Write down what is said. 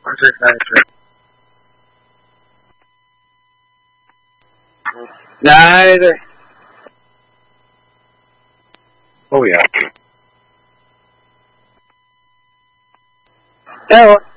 最开始。Nej, det... Oh yeah. Ja,